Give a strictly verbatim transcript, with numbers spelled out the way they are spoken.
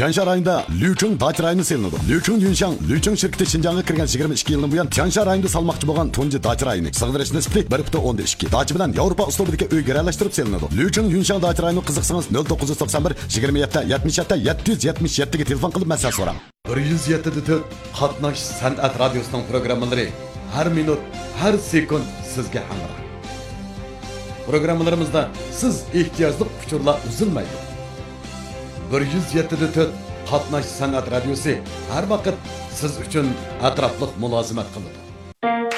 Tiansha rayonida Liucheng dacha rayoni selinadi. Liucheng Yunshang, Liucheng shirkati Xinjiangga kirgan yigirma ikki yildan buyon Tiansha rayonida salmoqchi bo'lgan tunji dacha rayoni. Sig'dirish nisbati bir butun o'ndan ikki. Dacha bilan Yevropa uslubidagi uy garalashtirib selinadi. Liucheng Yunshang dacha rayoni qiziqsangiz nol to'qqiz yuz to'qson bir yigirma yetti yetmish yetti yetti yuz yetmish yetti ga telefon qilib masala so'rang. bir yuz yetti nuqta to'rt Qatnash san'at radiosining programmalari har minut, har sekund sizga hamroh. Programmalarimizda siz ehtiyojli uchurlar uzilmaydi. bir yuz yetti nuqta to'rt Qatnash san'at radiosi har vaqt siz uchun atrofliq mulozimat qiladi.